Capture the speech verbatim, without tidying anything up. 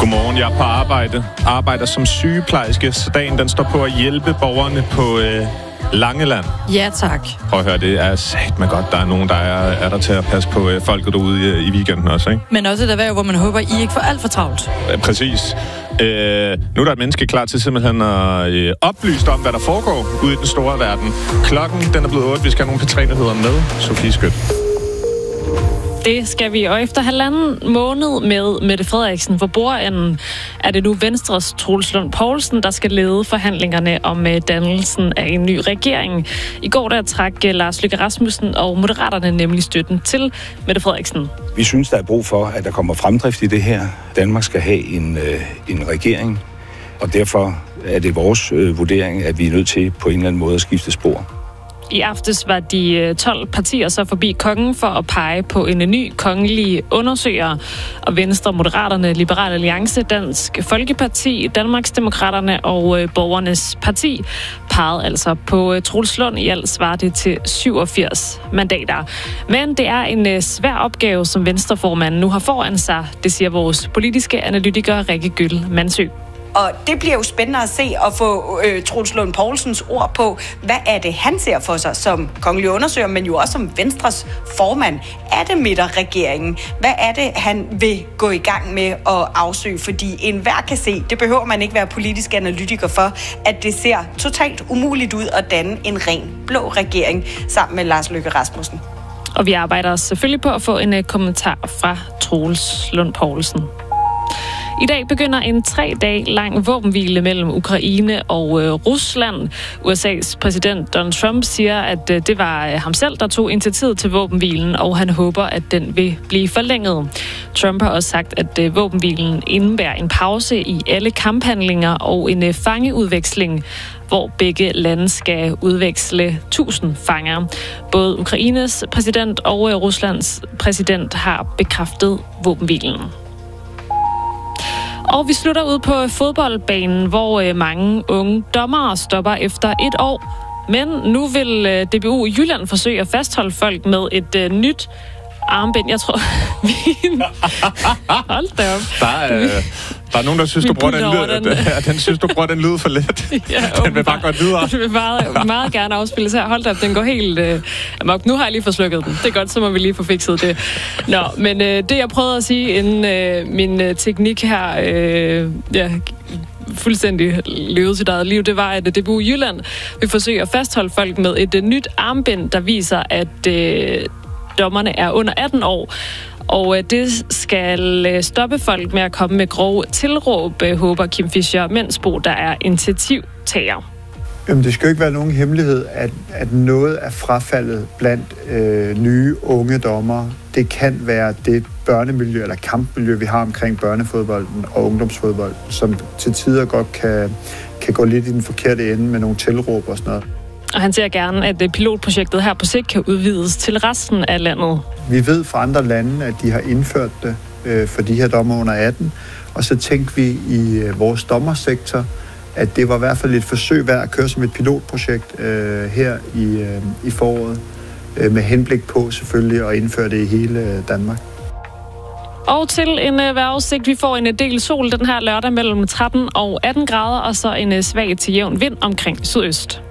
Godmorgen, jeg er på arbejde. Arbejder som sygeplejerske, så dagen den står på at hjælpe borgerne på øh, Langeland. Ja, tak. Prøv at høre, det er satme godt. Der er nogen, der er, er der til at passe på øh, folket derude i, i weekenden også, ikke? Men også et erhverv, hvor man håber, I ikke får alt for travlt. Øh, præcis. Øh, nu er der et menneske klar til simpelthen at øh, oplyse om, hvad der foregår ude i den store verden. Klokken den er blevet otte. Vi skal have nogle P tre-nyheder med. Sofie Skødt. Det skal vi, og efter halvanden måned med Mette Frederiksen for bordenden, er det nu Venstres Troels Lund Poulsen, der skal lede forhandlingerne om dannelsen af en ny regering. I går der trak Lars Løkke Rasmussen og Moderaterne nemlig støtten til Mette Frederiksen. Vi synes, der er brug for, at der kommer fremdrift i det her. Danmark skal have en, øh, en regering, og derfor er det vores øh, vurdering, at vi er nødt til på en eller anden måde at skifte spor. I aftes var de tolv partier så forbi kongen for at pege på en ny kongelig undersøger. Og Venstre, Moderaterne, Liberal Alliance, Dansk Folkeparti, Danmarksdemokraterne og Borgernes Parti pegede altså på Troels Lund. I alt svarer det til syvogfirs mandater. Men det er en svær opgave, som Venstreformanden nu har foran sig. Det siger vores politiske analytiker Rikke Gyll Mansø. Og det bliver jo spændende at se og få øh, Troels Lund Poulsens ord på, hvad er det, han ser for sig som kongelig undersøger, men jo også som Venstres formand. Er det midterregeringen? Hvad er det, han vil gå i gang med at afsøge? Fordi enhver kan se, det behøver man ikke være politisk analytiker for, at det ser totalt umuligt ud at danne en ren blå regering sammen med Lars Løkke Rasmussen. Og vi arbejder selvfølgelig på at få en kommentar fra Troels Lund Poulsen. I dag begynder en tre dage lang våbenhvile mellem Ukraine og øh, Rusland. U S A's præsident Donald Trump siger, at øh, det var ham selv, der tog initiativet til våbenhvilen, og han håber, at den vil blive forlænget. Trump har også sagt, at øh, våbenhvilen indebærer en pause i alle kamphandlinger og en øh, fangeudveksling, hvor begge lande skal udveksle tusind fanger. Både Ukraines præsident og øh, Ruslands præsident har bekræftet våbenhvilen. Og vi slutter ud på fodboldbanen, hvor mange unge dommere stopper efter et år. Men nu vil D B U Jylland forsøge at fastholde folk med et uh, nyt armbind. Jeg tror, vi... Hold da op. Der er, øh, der er nogen, der synes, du bruger den lyd. Den, den synes, du bruger den lyd for let. Ja, den vil bare godt videre. Den vil meget, meget gerne afspilles her. Hold da op, den går helt øh, amok. Nu har jeg lige fået slukket den. Det er godt, så må vi lige få fikset det. Nå, men øh, det jeg prøvede at sige inden øh, min øh, teknik her... Øh, ja, fuldstændig levede sit eget liv, det var, at D B U Jylland vil forsøge at fastholde folk med et øh, nyt armbind, der viser, at øh, dommerne er under atten år. Og det skal stoppe folk med at komme med grove tilråb, håber Kim Fischer Mensbo, der er initiativtager. Jamen, det skal jo ikke være nogen hemmelighed, at, at noget af frafaldet blandt øh, nye unge dommere, det kan være det børnemiljø eller kampmiljø, vi har omkring børnefodbolden og ungdomsfodbold, som til tider godt kan, kan gå lidt i den forkerte ende med nogle tilråb og sådan noget. Og han ser gerne, at pilotprojektet her på sigt kan udvides til resten af landet. Vi ved fra andre lande, at de har indført det øh, for de her dommer under atten, og så tænkte vi i øh, vores dommersektor, at det var i hvert fald et forsøg værd at køre som et pilotprojekt øh, her i, øh, i foråret, øh, med henblik på selvfølgelig at indføre det i hele øh, Danmark. Og til en øh, vejrudsigt, vi får en del sol den her lørdag mellem tretten og atten grader, og så en øh, svag til jævn vind omkring sydøst.